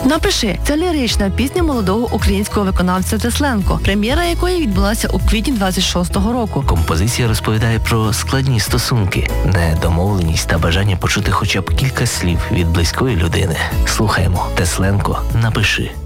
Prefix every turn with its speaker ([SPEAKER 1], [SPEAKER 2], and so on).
[SPEAKER 1] «Напиши» – це лірична пісня молодого українського виконавця Тесленко, прем'єра якої відбулася у квітні 26-го року.
[SPEAKER 2] Композиція розповідає про складні стосунки, недомовленість та бажання почути хоча б кілька слів від близької людини. Слухаємо. Тесленко «Напиши».